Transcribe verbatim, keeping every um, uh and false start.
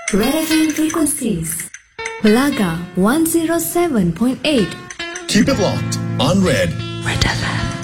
Red F M frequencies. Malaga one oh seven point eight. Keep it locked on Red. Red F M.